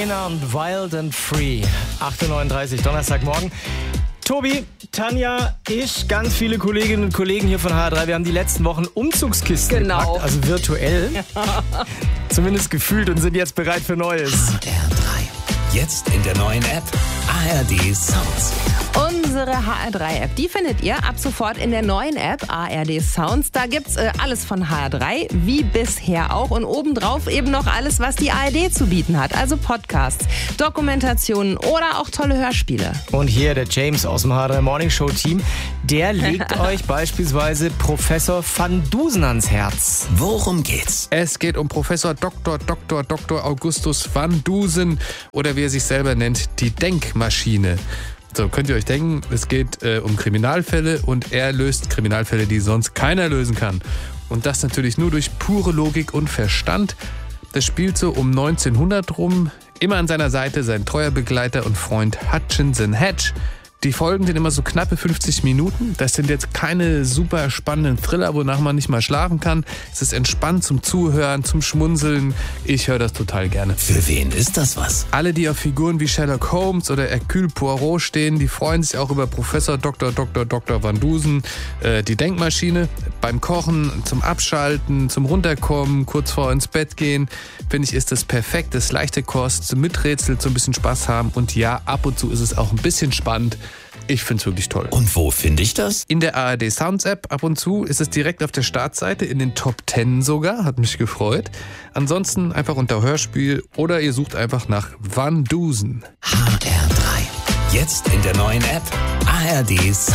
Rainer und Wild and Free. 8.39 Uhr, Donnerstagmorgen. Tobi, Tanja, ich, ganz viele Kolleginnen und Kollegen hier von HR3, wir haben die letzten Wochen Umzugskisten gepackt, also virtuell. Zumindest gefühlt und sind jetzt bereit für Neues. HR3, jetzt in der neuen App ARD Sounds. Unsere HR3-App, die findet ihr ab sofort in der neuen App ARD Sounds. Da gibt's alles von HR3, wie bisher auch. Und obendrauf eben noch alles, was die ARD zu bieten hat. Also Podcasts, Dokumentationen oder auch tolle Hörspiele. Und hier der James aus dem HR3 Morning Show Team, der legt euch beispielsweise Professor van Dusen ans Herz. Worum geht's? Es geht um Professor Dr. Augustus van Dusen oder wie er sich selber nennt, die Denkmaschine. So, könnt ihr euch denken, es geht um Kriminalfälle und er löst Kriminalfälle, die sonst keiner lösen kann. Und das natürlich nur durch pure Logik und Verstand. Das spielt so um 1900 rum. Immer an seiner Seite sein treuer Begleiter und Freund Hutchinson Hedge. Die Folgen sind immer so knappe 50 Minuten. Das sind jetzt keine super spannenden Thriller, wonach man nicht mal schlafen kann. Es ist entspannt zum Zuhören, zum Schmunzeln. Ich höre das total gerne. Für wen ist das was? Alle, die auf Figuren wie Sherlock Holmes oder Hercule Poirot stehen, die freuen sich auch über Professor Dr. van Dusen, die Denkmaschine. Beim Kochen, zum Abschalten, zum Runterkommen, kurz vor ins Bett gehen, finde ich, ist das perfekt. Das ist leichte Kost, zum Miträtseln, zum bisschen Spaß haben. Und ja, ab und zu ist es auch ein bisschen spannend. Ich finde es wirklich toll. Und wo finde ich das? In der ARD Sounds App. Ab und zu ist es direkt auf der Startseite, in den Top 10 sogar. Hat mich gefreut. Ansonsten einfach unter Hörspiel oder ihr sucht einfach nach Van Dusen. HR3, jetzt in der neuen App ARD Sounds.